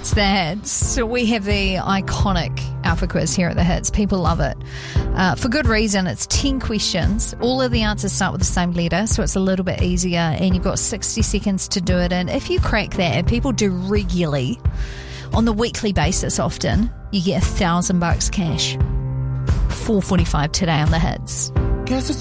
It's the Hits. So we have the iconic Alpha Quiz here at the Hits. People love it. For good reason. It's 10 questions. All of the answers start with the same letter, so it's a little bit easier, and you've got 60 seconds to do it. And if you crack that, and people do regularly, on the weekly basis often, you get $1,000 cash. 4:45 today on the Hits. Guess it's